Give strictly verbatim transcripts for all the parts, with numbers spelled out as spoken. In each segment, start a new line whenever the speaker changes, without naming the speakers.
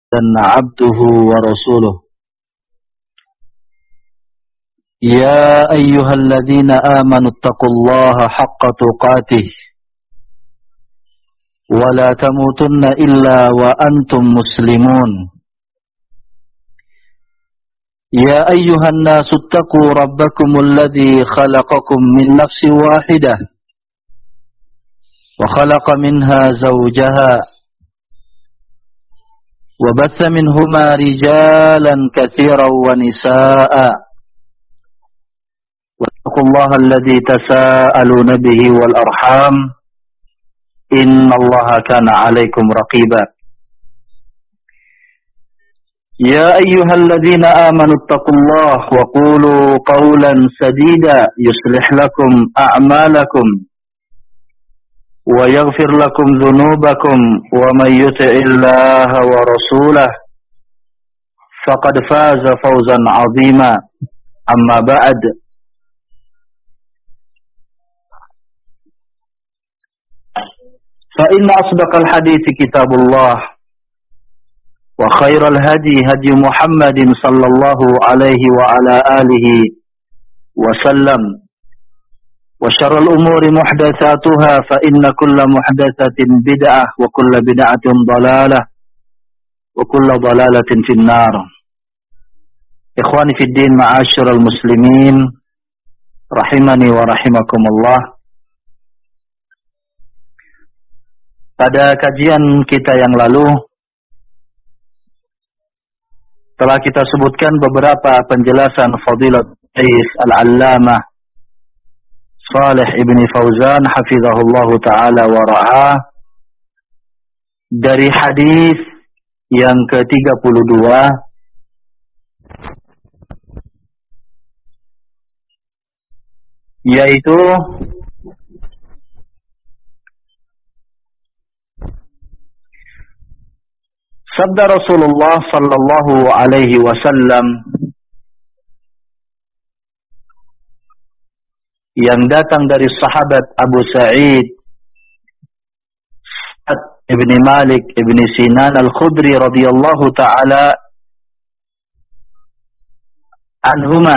عبده ورسوله يا أيها الذين آمنوا اتقوا الله حق تقاته ولا تموتن إلا وأنتم مسلمون يا أيها الناس اتقوا ربكم الذي خلقكم من نفس واحدة وخلق منها زوجها وبث منهما رجالا كثيرا ونساء واتقوا الله الذي تساءلون به والأرحام إن الله كان عليكم رقيبا يا أيها الذين آمنوا اتقوا الله وقولوا قولا سديدا يصلح لكم أعمالكم ويغفر لكم ذنوبكم ومن يطع الله ورسوله فقد فاز فوزا عظيما أما بعد فإن أصدق الحديث كتاب الله وخير الهدي هدي محمد صلى الله عليه وعلى آله وسلم وشر الأمور محدثاتها فإن كل محدثة بدعة وكل بدعة ضلالة وكل ضلالة في النار. إخواني في الدين معاشر المسلمين rahimani wa rahimakumullah. Pada kajian kita yang lalu telah kita sebutkan beberapa penjelasan Fadilat Syekh Al-Allamah Shalih ibn Fauzan hafizahullahu ta'ala wa ra'ah dari hadis yang ke tiga puluh dua yaitu sabda Rasulullah sallallahu alaihi wasallam yang datang dari sahabat Abu Sa'id Ibn Malik Ibn Sinan Al-Khudri radhiyallahu ta'ala anhuma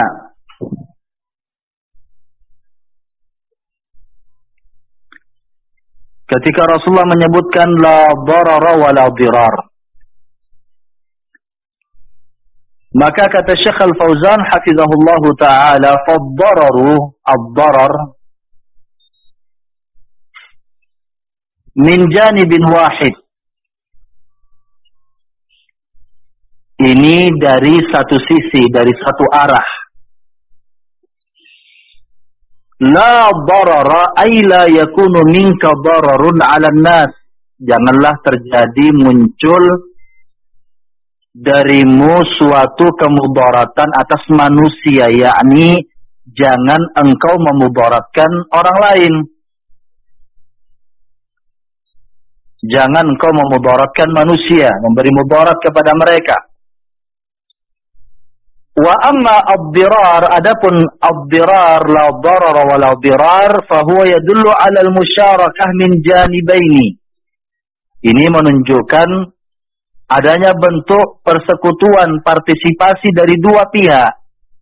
ketika Rasulullah menyebutkan la darara wa la dirar, maka kata Syekh Al-Fauzan hafizahullahu ta'ala fad-dararu ad-darar min janibin wahid, ini dari satu sisi, dari satu arah. La darara ay la yakunu minka dararun 'alan nas, janganlah terjadi muncul darimu suatu kemudaratan atas manusia, yakni jangan engkau memudaratkan orang lain. Jangan engkau memudaratkan manusia, memberi mudarat kepada mereka. Wa amma ad-dirar, adapun ad-dirar la darar wa la dirar, fa huwa yadullu 'ala al-musyarakah min janibaini. Ini menunjukkan adanya bentuk persekutuan, partisipasi dari dua pihak.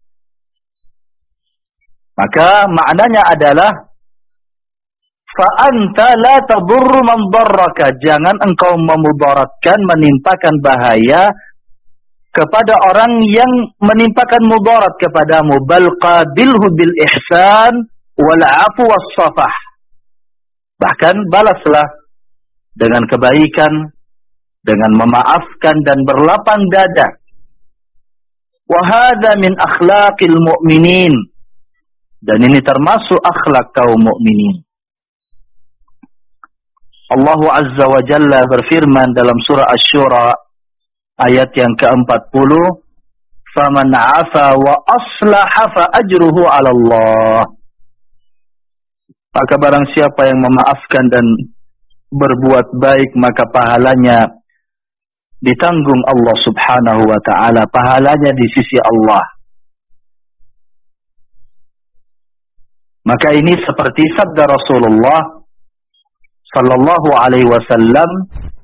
Maka maknanya adalah fa anta la tadurru man darraka, jangan engkau memudaratkan, menimpakan bahaya kepada orang yang menimpakan mudarat kepadamu. Bal qabilhu bil ihsan wal 'afwu was safah, bahkan balaslah dengan kebaikan, dengan memaafkan dan berlapang dada. Wa hadza min akhlaqil mu'minin, dan ini termasuk akhlak kaum mukminin. Allah Azza wa Jalla berfirman dalam surah Asy-Syura ayat yang keempat puluh, "Faman 'afa wa aslaha fa ajruhu 'ala Allah." Maka barang siapa yang memaafkan dan berbuat baik, maka pahalanya ditanggung Allah Subhanahu wa ta'ala, pahalanya di sisi Allah. Maka ini seperti sabda Rasulullah sallallahu alaihi wasallam